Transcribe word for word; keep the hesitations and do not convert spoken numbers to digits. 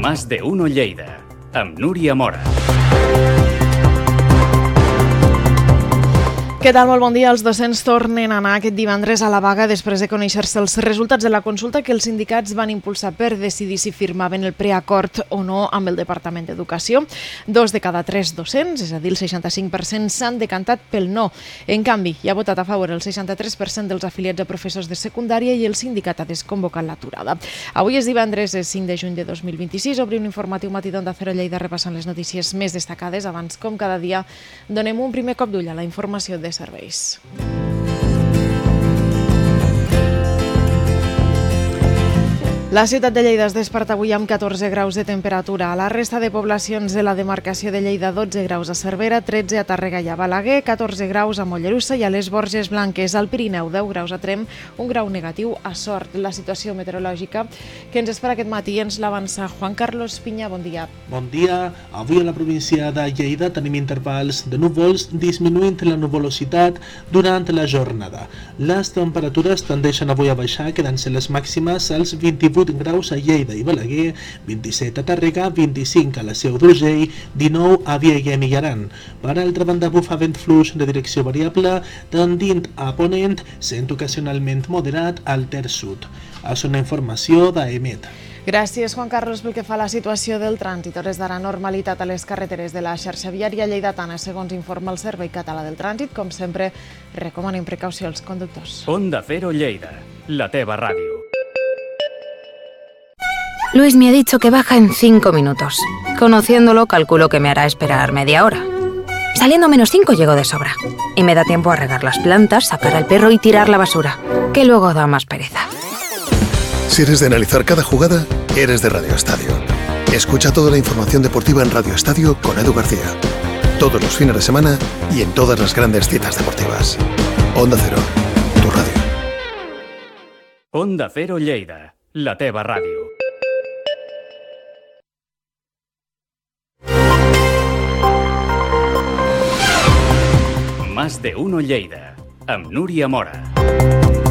Más de Uno Lleida, amb Núria Mora. Què tal? Molt bon dia. Els docents tornen a anar aquest divendres a la vaga després de conèixer-se els resultats de la consulta que els sindicats van impulsar per decidir si firmaven el preacord o no amb el Departament d'Educació. Dos de cada tres docents, és a dir, el seixanta-cinc per cent, s'han decantat pel no. En canvi, hi ha votat a favor el seixanta-tres per cent dels afiliats a professors de secundària i el sindicat ha desconvocat l'aturada. Avui és divendres, és cinc de juny de dos mil vint-i-sis. Obrim un informatiu matí d'Onda Cero Lleida repassant les notícies més destacades. Abans, com cada dia, donem un primer cop d'ull a la informació de serveis. La ciutat de Lleida es desperta avui amb catorze graus de temperatura. A la resta de poblacions de la demarcació de Lleida, dotze graus a Cervera, tretze a Tàrrega i a Balaguer, catorze graus a Mollerussa i a les Borges Blanques. Al Pirineu, deu graus a Tremp, un grau negatiu a Sort. La situació meteorològica que ens espera aquest matí ens l'avança Juan Carlos Piña. Bon dia. Bon dia. Avui a la província de Lleida tenim intervals de núvols disminuint la nuvolositat durant la jornada. Les temperatures tendeixen avui a baixar, quedant-se les màximes als vint-i-vuit graus a Lleida i Balaguer, vint-i-set a Tàrrega, vint-i-cinc a la Seu d'Urgell, dinou a Viella i Aran. Per altra banda, bufa vent fluix de direcció variable, tendint a ponent, sent ocasionalment moderat al terç sud. És una informació d'A E M E T. Gràcies, Juan Carlos. Pel que fa a la situació del trànsit, hores d'ara normalitat a les carreteres de la xarxa viària lleidatana, segons informa el Servei Català del Trànsit. Com sempre, recomanen precaució als conductors. Onda Cero Lleida, la teva ràdio. Luis me ha dicho que baja en cinco minutos. Conociéndolo, calculo que me hará esperar media hora. Saliendo menos cinco llego de sobra. Y me da tiempo a regar las plantas, sacar al perro y tirar la basura, que luego da más pereza. Si eres de analizar cada jugada, eres de Radio Estadio. Escucha toda la información deportiva en Radio Estadio con Edu García. Todos los fines de semana y en todas las grandes citas deportivas. Onda Cero, tu radio. Onda Cero Lleida, la teva ràdio. Más de Uno Lleida, amb Núria Mora.